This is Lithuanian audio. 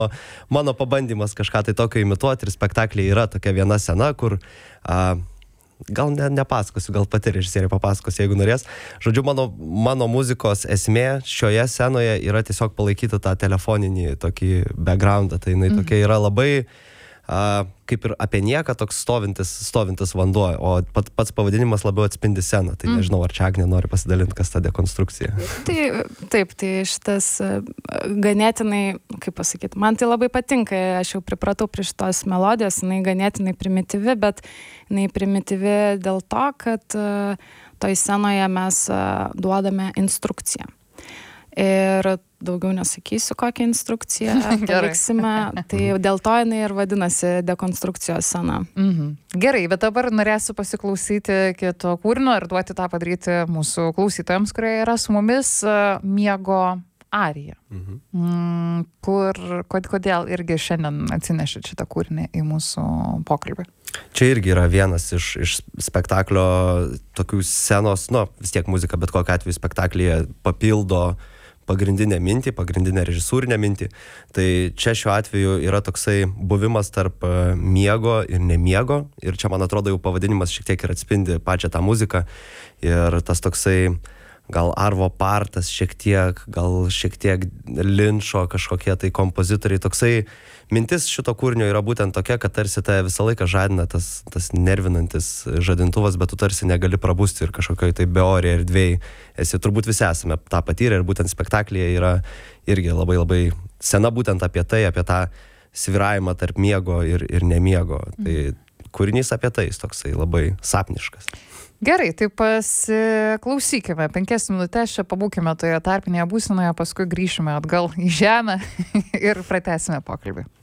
mano pabandymas kažką tai tokio imituoti ir spektaklyje yra tokia viena scena, kur gal nepasakosiu, gal pati režisierė papasakos, jeigu norės. Žodžiu, mano muzikos esmė šioje scenoje yra tiesiog palaikyti tą telefoninį tokį backgroundą. Tai jinai tokia yra labai kaip ir apie nieką toks stovintis vanduo, o pats pavadinimas labiau atspindi sceną. Tai nežinau, ar čia Agnė nori pasidalinti, kas ta dekonstrukcija. Taip, tai šitas ganėtinai, kaip pasakyti, man tai labai patinka, aš jau pripratau prie šitos melodijos, jinai ganėtinai primityvi, bet jinai primityvi dėl to, kad toj scenoje mes duodame instrukciją. Ir daugiau nesakysiu, kokią instrukciją paliksime, tai dėl to jinai ir vadinasi dekonstrukcijos scena. Gerai, bet dabar norėsiu pasiklausyti kito kūrinio ir duoti tą padaryti mūsų klausytojams, kurie yra su mumis, Miego arija. Kodėl irgi šiandien atsinešit šitą kūrinį į mūsų pokalbį? Čia irgi yra vienas iš spektaklio tokių scenos, vis tiek muzika, bet kokiu atveju spektaklyje papildo pagrindinę mintį, pagrindinę režisūrinę mintį. Tai čia šiuo atveju yra toksai buvimas tarp miego ir nemiego. Ir čia, man atrodo, jau pavadinimas šiek tiek ir atspindi pačią tą muziką. Ir tas toksai gal Arvo Partas šiek tiek Linčo kažkokie tai kompozitoriai. Toksai mintis šito kūrinio yra būtent tokia, kad tarsi tave visą laiką žadina tas nervinantis žadintuvas, bet tu tarsi negali prabusti ir kažkokioj tai beorėje erdvėje esi. Turbūt visi esame tą patyrę ir būtent spektaklyje yra irgi labai labai scena būtent apie tai, apie tą svyravimą tarp miego ir nemiego. Tai kūrinys apie tai, jis toksai labai sapniškas. Gerai, tai pasiklausykime 5 minutės, čia pabūkime toje tarpinėje būsenoje, paskui grįšime atgal į žemę ir pratęsime pokalbį.